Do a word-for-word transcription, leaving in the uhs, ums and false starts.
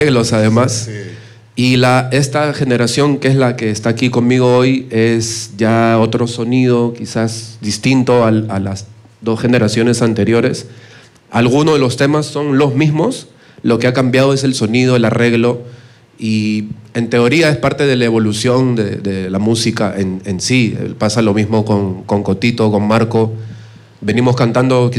arreglos además. Sí. Y la, esta generación, que es la que está aquí conmigo hoy, es ya otro sonido, quizás distinto al, a las dos generaciones anteriores. Algunos de los temas son los mismos, lo que ha cambiado es el sonido, el arreglo, y en teoría es parte de la evolución de, de la música en, en sí. Pasa lo mismo con, con Cotito, con Marco. Venimos cantando